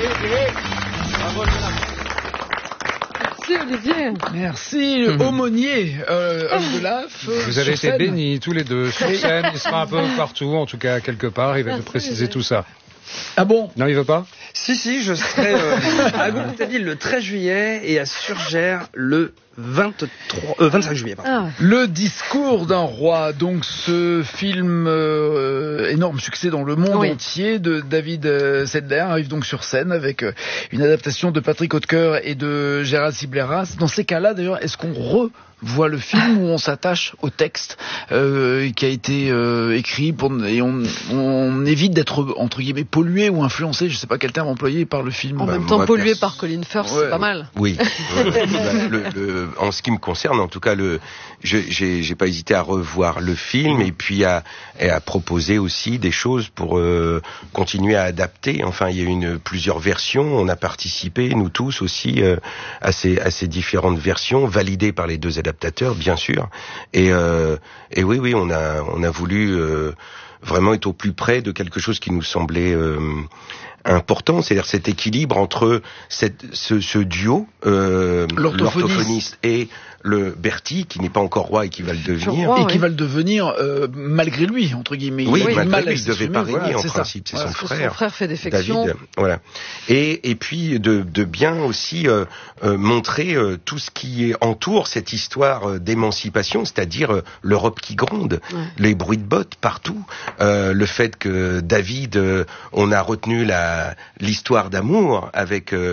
Bravo, Merci Olivier. Merci, aumônier, homme de l'AF. Vous avez été bénis tous les deux sur scène. Il sera un peu partout, en tout cas quelque part. Il va nous préciser tout ça. Ah bon? Non, il veut pas? Si, je serai à Goupil le 13 juillet et à Surgères le 25 juillet. Ah. Le discours d'un roi, donc ce film énorme succès dans le monde entier de David Sedler arrive donc sur scène avec une adaptation de Patrick Hautecoeur et de Gérald Sibleras. Dans ces cas-là, d'ailleurs, est-ce qu'on revoit le film ou on s'attache au texte qui a été écrit et on évite d'être entre guillemets pollué ou influencé, je sais pas quel terme employé, par le film. En même temps, pollué par Colin Firth, c'est pas mal. Oui. En ce qui me concerne, en tout cas, j'ai pas hésité à revoir le film et puis à proposer aussi des choses pour continuer à adapter. Enfin, il y a plusieurs versions. On a participé, nous tous aussi, à ces différentes versions, validées par les deux adaptateurs, bien sûr. Et oui, on a voulu vraiment être au plus près de quelque chose qui nous semblait important, c'est-à-dire cet équilibre entre ce duo, l'orthophoniste et le Bertie, qui n'est pas encore roi et qui va le devenir. Qui va le devenir malgré lui, entre guillemets. Oui, malgré lui, il ne devait pas régner, en principe, c'est son frère. Son frère fait défection. David, voilà. Et puis de bien aussi montrer tout ce qui entoure cette histoire d'émancipation, c'est-à-dire l'Europe qui gronde, les bruits de bottes partout, le fait que David, on a retenu l'histoire d'amour avec